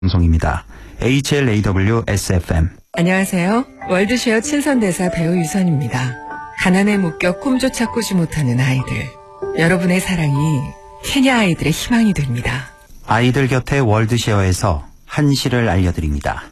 방송입니다. HLAW-SFM. 안녕하세요. 월드쉐어 친선대사 배우 유선입니다. 가난에 묶여 꿈조차 꾸지 못하는 아이들. 여러분의 사랑이 케냐 아이들의 희망이 됩니다. 아이들 곁에 월드쉐어에서 한시를 알려드립니다.